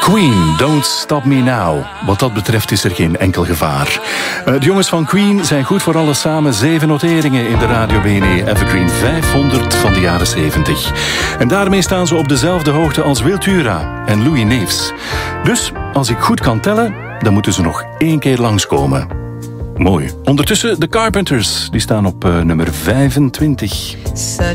Queen, Don't Stop Me Now. Wat dat betreft is er geen enkel gevaar. De jongens van Queen zijn goed voor alles samen 7 noteringen in de Radio BNE Evergreen 500 van de jaren 70. En daarmee staan ze op dezelfde hoogte als Wiltura en Louis Neefs. Dus, als ik goed kan tellen, dan moeten ze nog 1 keer langskomen. Mooi. Ondertussen de Carpenters, die staan op nummer 25.